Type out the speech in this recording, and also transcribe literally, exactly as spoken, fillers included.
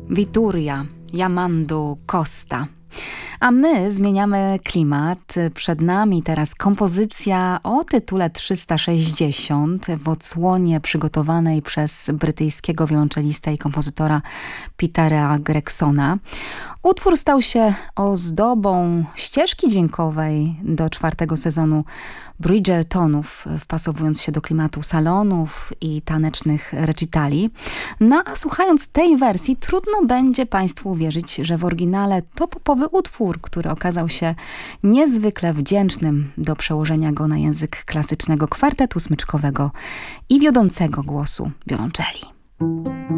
Vituria, Yamandu Costa. A my zmieniamy klimat. Przed nami teraz kompozycja o tytule trzysta sześćdziesiąt w odsłonie przygotowanej przez brytyjskiego wiolonczelista i kompozytora Petera Gregsona. Utwór stał się ozdobą ścieżki dźwiękowej do czwartego sezonu Bridgertonów, wpasowując się do klimatu salonów i tanecznych recitali. No a słuchając tej wersji, trudno będzie Państwu uwierzyć, że w oryginale to popowy utwór, który okazał się niezwykle wdzięcznym do przełożenia go na język klasycznego kwartetu smyczkowego i wiodącego głosu wiolonczeli.